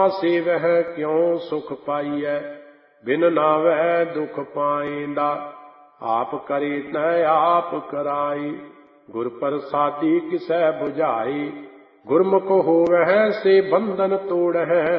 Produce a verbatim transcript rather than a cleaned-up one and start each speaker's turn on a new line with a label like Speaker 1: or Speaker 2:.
Speaker 1: सेवह क्यों सुख पाइय, बिन नावै दुख पाएंदा। आप करे तै आप कराई, गुर प्रसादी किसै बुझाई। गुरमुख होवै से बंधन तोड़ै,